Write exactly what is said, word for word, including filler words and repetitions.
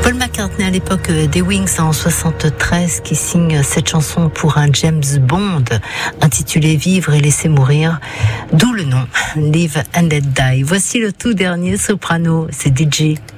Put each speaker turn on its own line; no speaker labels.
Paul McCartney à l'époque des Wings en soixante-treize qui signe cette chanson pour un James Bond intitulé Vivre et laisser mourir, d'où le nom Live and Let Die. Voici le tout dernier soprano, c'est D J.